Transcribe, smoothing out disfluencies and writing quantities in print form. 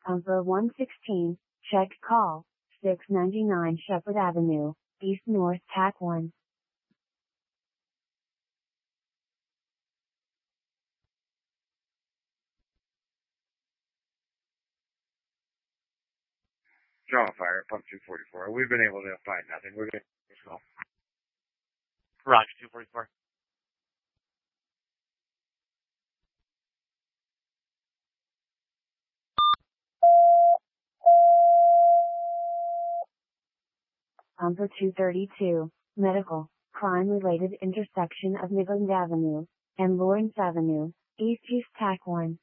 Umber 116, check call, 699 Shepherd Avenue, East North TAC 1. Draw fire, pump 244. We've been able to find nothing. We're going to call. Roger, 244. Umber 232, medical, crime-related intersection of Midland Avenue and Lawrence Avenue, East TAC 1.